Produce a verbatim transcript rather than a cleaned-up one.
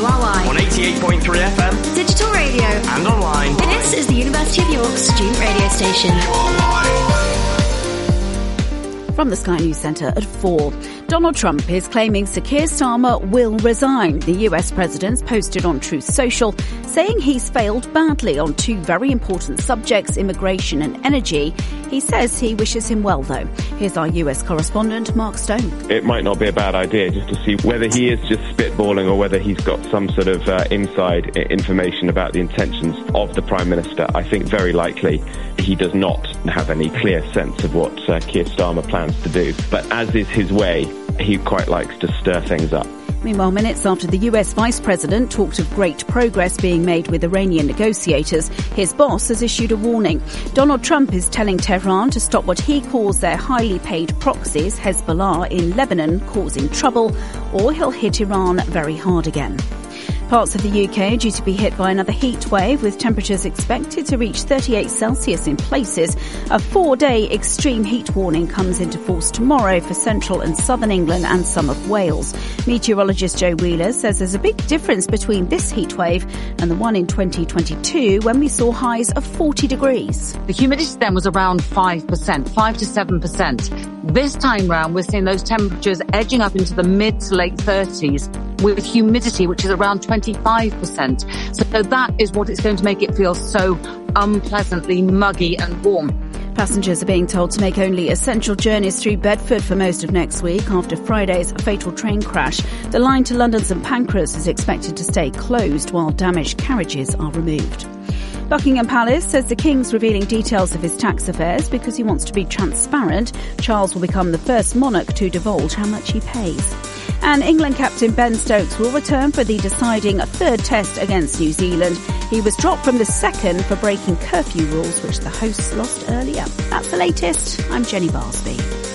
R Y. On eighty-eight point three F M. Digital radio. And online. This is the University of York student radio station. From the Sky News Centre at four. Donald Trump is claiming Sir Keir Starmer will resign. The U S president's posted on Truth Social, saying he's failed badly on two very important subjects, immigration and energy. He says he wishes him well, though. Here's our U S correspondent, Mark Stone. It might not be a bad idea just to see whether he is just spitballing or whether he's got some sort of uh, inside information about the intentions of the Prime Minister. I think very likely he does not have any clear sense of what uh, Keir Starmer plans to do. But as is his way, he quite likes to stir things up. Meanwhile, minutes after the U S Vice President talked of great progress being made with Iranian negotiators, his boss has issued a warning. Donald Trump is telling Tehran to stop what he calls their highly paid proxies, Hezbollah in Lebanon, causing trouble, or he'll hit Iran very hard again. Parts of the U K are due to be hit by another heat wave, with temperatures expected to reach thirty-eight Celsius in places. A four-day extreme heat warning comes into force tomorrow for central and southern England and some of Wales. Meteorologist Joe Wheeler says there's a big difference between this heat wave and the one in twenty twenty-two, when we saw highs of forty degrees. The humidity then was around five percent, five to seven percent. This time round, we're seeing those temperatures edging up into the mid to late thirties, with humidity which is around twenty-five percent. So that is what it's going to make it feel so unpleasantly muggy and warm. Passengers are being told to make only essential journeys through Bedford for most of next week after Friday's fatal train crash. The line to London St Pancras is expected to stay closed while damaged carriages are removed. Buckingham Palace says the King's revealing details of his tax affairs because he wants to be transparent. Charles will become the first monarch to divulge how much he pays. And England captain Ben Stokes will return for the deciding third test against New Zealand. He was dropped from the second for breaking curfew rules, which the hosts lost earlier. That's the latest. I'm Jenny Barsby.